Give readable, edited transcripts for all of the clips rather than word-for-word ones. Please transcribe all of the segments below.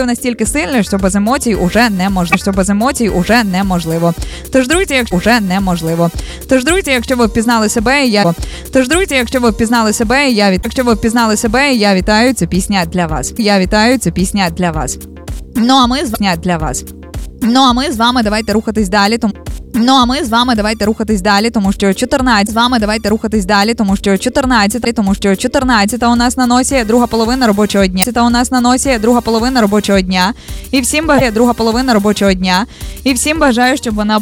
вплив настільки сильний, що без емоцій уже неможливо. Тож, друзі, якщо ви впізнали себе, я вітаю, ця пісня для вас. Ну а ми з вами давайте рухатись далі, тому що 14 у нас на носі, друга половина робочого дня. І всім бажаю, щоб вона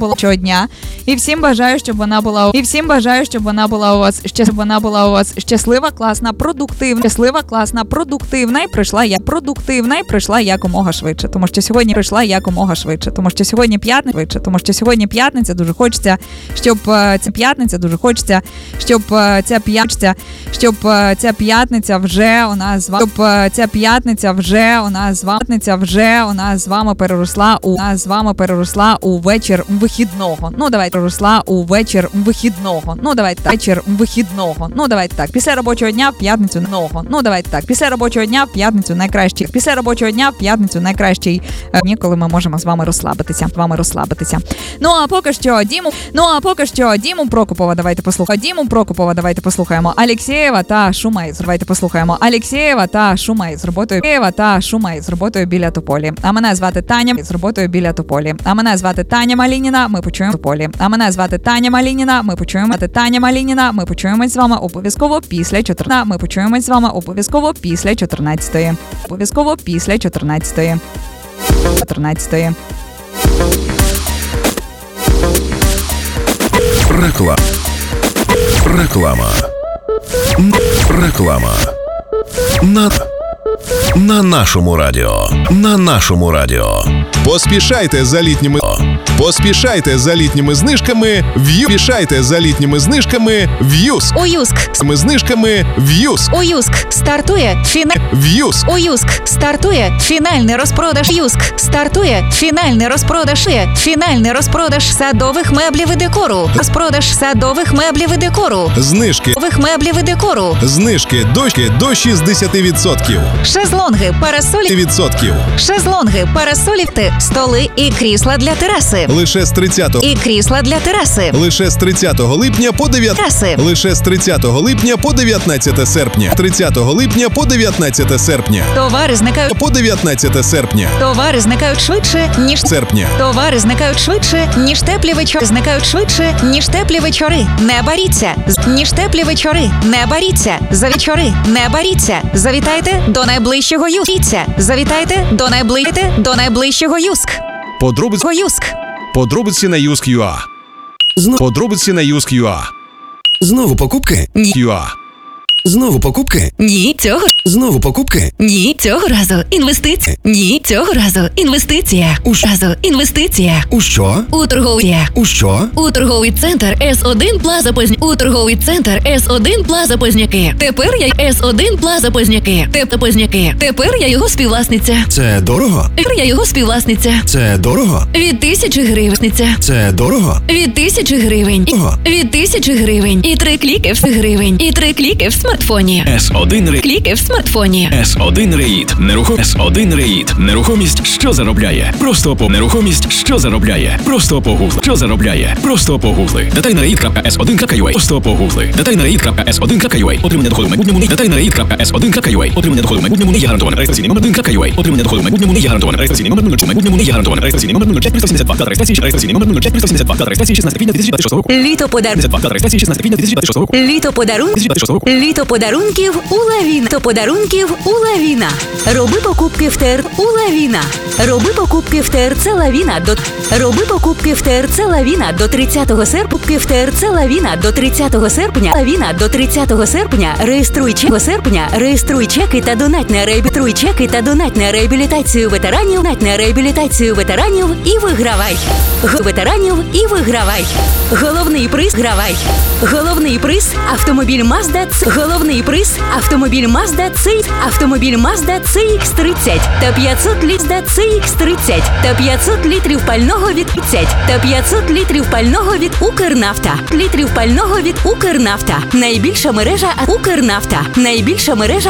була у вас щаслива, класна, продуктивна і прийшла якомога швидше, тому що сьогодні п'ятниця, дуже хочеться, щоб ця п'ятниця вже у нас з вами переросла у вечір вихідного. Ну давайте так. Після робочого дня в п'ятницю найкращий дні, коли ми можемо з вами розслабитися. Ну а поки що Діму Прокопова давайте послухаємо. Алєксєєва та Шумей з роботою біля Тополі. А мене звати Таня Малініна. Ми почуємо Тополі. Ми почуємось з вами обов'язково після 14-ї. Реклама. На нашому радіо. Поспішайте за літніми знижками в Юск. У Юск стартує фінальний розпродаж садових меблів і декору. Знижки до 60%. Шезлонги, парасолі, столи і крісла для тераси. Лише з 30 липня по 19 серпня. Товари зникають швидше, ніж теплі вечори. Не боріться. Завітайте до найближчого Юск. Подробиці на Юск.ua. Знову покупки? Знову покупки? Ні, цього. Знову покупки? Ні, цього разу інвестиція. Ні, цього разу інвестиція. Інвестиція. У що? У торговий. У що? У торговий центр С1 Плаза Позняки. Тепер я С1 Плаза Позняки. Тепер я його співвласниця. Це дорого? Це дорого. Від 1000 гривень. Це дорого? Від 1000 гривень. Від 1000 гривень. І 3 кліки в смартфоні. С1 Кліки в смартфоні. С1 Реїд. Нерухомість, що заробляє. Просто погугли. Детайнаreid.s1.ua. Отримання доходу в майбутньому не є гарантоване. Реєстраційний номер 1.ua. Отримання доходу в майбутньому не є гарантоване. Реєстраційний номер 0 майбутньому не є гарантоване. Реєстраційний номер 05372. Дата реєстрації. Реєстраційний номер 05372. Дата реєстрації 16 квітня 2026 року. Літо подарунків у Лавіна. Роби покупки в ТРЦ у Лавіна. Роби покупки в ТРЦ Лавіна до 30 серпня. Реєструй чеки та донать на реабілітацію ветеранів і вигравай. Головний приз автомобіль Mazda CX-30 та 500 літрів пального від Укрнафта. Найбільша мережа